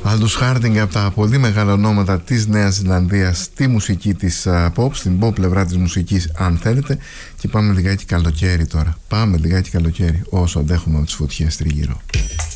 Aldous Harding, από τα πολύ μεγάλα ονόματα της Νέας Ζηλανδίας στη μουσική της pop, στην pop πλευρά της μουσικής, αν θέλετε. Και πάμε λιγάκι καλοκαίρι τώρα. Πάμε λιγάκι καλοκαίρι, όσο αντέχουμε από τις φωτιές τριγύρω.